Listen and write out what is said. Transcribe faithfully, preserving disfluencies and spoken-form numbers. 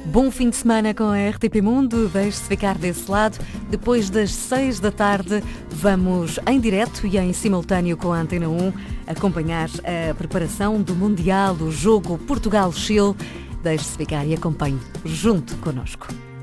Bom fim de semana com a R T P Mundo, deixe-se ficar desse lado. Depois das seis da tarde, vamos em direto e em simultâneo com a Antena um acompanhar a preparação do Mundial, o jogo Portugal-Chile. Deixe-se ficar e acompanhe junto connosco.